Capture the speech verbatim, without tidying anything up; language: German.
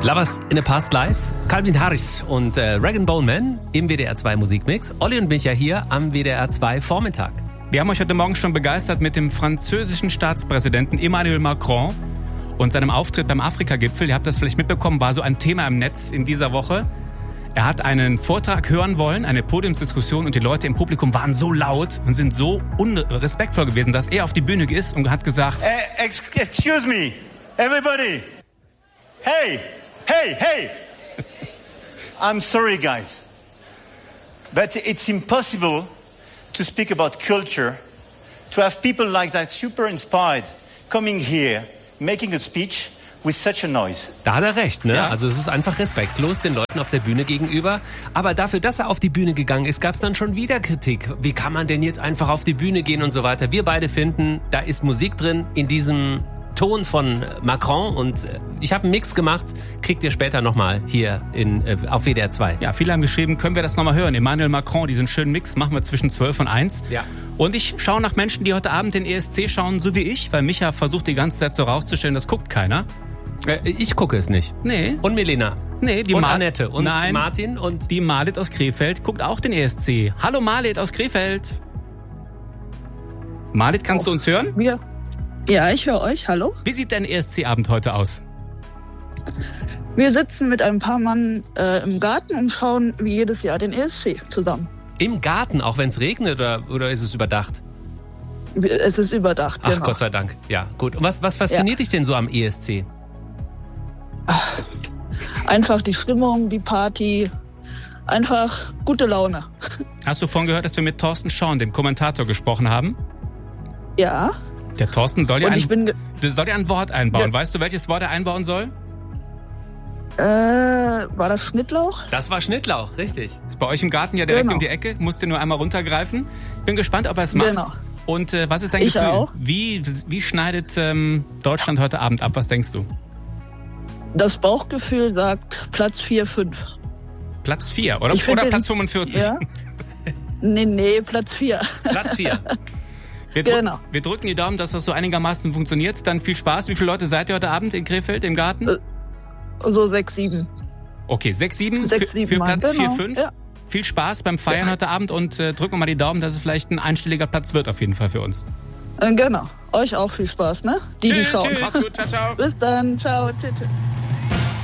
Lovers in a Past Life, Calvin Harris und äh, Rag and Bone Man im W D R zwei Musikmix. Olli und Micha hier am W D R zwei Vormittag. Wir haben euch heute Morgen schon begeistert mit dem französischen Staatspräsidenten Emmanuel Macron und seinem Auftritt beim Afrika-Gipfel. Ihr habt das vielleicht mitbekommen, war so ein Thema im Netz in dieser Woche. Er hat einen Vortrag hören wollen, eine Podiumsdiskussion, und die Leute im Publikum waren so laut und sind so unrespektvoll gewesen, dass er auf die Bühne ist und hat gesagt: uh, Excuse me, everybody. Hey, hey, hey. I'm sorry, guys. But it's impossible to speak about culture, to have people like that super inspired coming here, making a speech with such a noise. Da hat er recht, ne? Ja. Also es ist einfach respektlos den Leuten auf der Bühne gegenüber. Aber dafür, dass er auf die Bühne gegangen ist, gab es dann schon wieder Kritik. Wie kann man denn jetzt einfach auf die Bühne gehen und so weiter? Wir beide finden, da ist Musik drin in diesem Ton von Macron, und ich habe einen Mix gemacht, kriegt ihr später nochmal hier in, auf W D R zwei. Ja, viele haben geschrieben, können wir das nochmal hören? Emmanuel Macron, diesen schönen Mix, machen wir zwischen zwölf und eins. Ja. Und ich schaue nach Menschen, die heute Abend den E S C schauen, so wie ich, weil Micha versucht die ganze Zeit so rauszustellen, das guckt keiner. Ich gucke es nicht. Nee. Und Melina. Nee, die und Ma- Annette und Nein, Martin und die Malit aus Krefeld guckt auch den E S C. Hallo Malit aus Krefeld. Malit, kannst du uns hören? Wir. Ja, ich höre euch. Hallo. Wie sieht dein E S C-Abend heute aus? Wir sitzen mit ein paar Mann äh, im Garten und schauen wie jedes Jahr den E S C zusammen. im Garten, auch wenn es regnet, oder, oder ist es überdacht? Es ist überdacht, Ach, genau. Gott sei Dank. Ja, gut. Und was, was fasziniert Ja. dich denn so am E S C? Einfach die Stimmung, die Party, einfach gute Laune. Hast du vorhin gehört, dass wir mit Thorsten Schorn, dem Kommentator, gesprochen haben? Ja. Der Thorsten soll ja Und ein, ich bin ge- der soll ja ein Wort einbauen. Ja. Weißt du, welches Wort er einbauen soll? Äh, war das Schnittlauch? Das war Schnittlauch, richtig. Ist bei euch im Garten ja direkt Genau. um die Ecke. Musst du nur einmal runtergreifen. Bin gespannt, ob er es macht. Genau. Und äh, was ist dein Ich Gefühl? auch. Wie, wie schneidet ähm, Deutschland heute Abend ab? Was denkst du? Das Bauchgefühl sagt Platz vier, fünf. Platz vier oder, Ich find oder den- Platz fünfundvierzig? Ja? Nee, nee, Platz vier. Platz vier. Wir, drück, Genau. wir drücken die Daumen, dass das so einigermaßen funktioniert. Dann viel Spaß. Wie viele Leute seid ihr heute Abend in Krefeld im Garten? Äh, So sechs, sieben. Okay, sechs, sieben Sechs, für, sieben für Mann, Platz vier, genau. fünf. Ja. Viel Spaß beim Feiern heute Abend und äh, drücken wir mal die Daumen, dass es vielleicht ein einstelliger Platz wird auf jeden Fall für uns. Äh, Genau. Euch auch viel Spaß, ne? Die, die Tschüss, schauen. tschüss. Mach's gut, ciao, ciao. Bis dann. Ciao. Tschüss. tschüss.